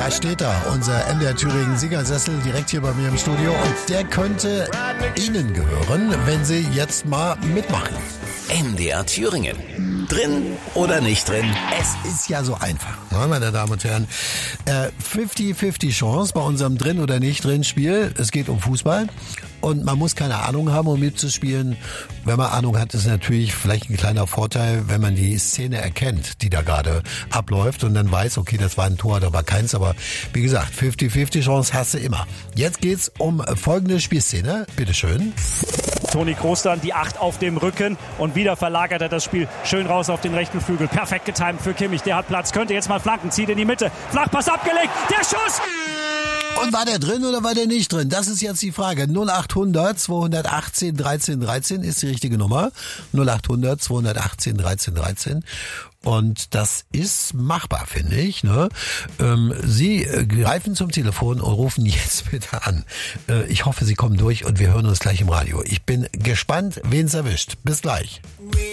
Da steht er, unser MDR Thüringen Siegersessel direkt hier bei mir im Studio. Und der könnte Ihnen gehören, wenn Sie jetzt mal mitmachen. MDR Thüringen. Drin oder nicht drin? Es ist ja so einfach, ne, meine Damen und Herren. 50-50 Chance bei unserem Drin oder nicht drin Spiel. Es geht um Fußball. Und man muss keine Ahnung haben, um mitzuspielen. Wenn man Ahnung hat, ist natürlich vielleicht ein kleiner Vorteil, wenn man die Szene erkennt, die da gerade abläuft und dann weiß, okay, das war ein Tor, da war keins. Aber wie gesagt, 50-50 Chance hast du immer. Jetzt geht's um folgende Spielszene. Bitteschön. Toni Kroos dann die 8 auf dem Rücken und wieder verlagert er das Spiel schön raus auf den rechten Flügel. Perfekt getimt für Kimmich, der hat Platz, könnte jetzt mal flanken, zieht in die Mitte. Flachpass abgelegt, der Schuss! Und war der drin oder war der nicht drin? Das ist jetzt die Frage. 0800 218 13 13 ist die richtige Nummer. 0800 218 13 13. Und das ist machbar, finde ich. Ne? Sie greifen zum Telefon und rufen jetzt bitte an. Ich hoffe, Sie kommen durch und wir hören uns gleich im Radio. Ich bin gespannt, wen es erwischt. Bis gleich.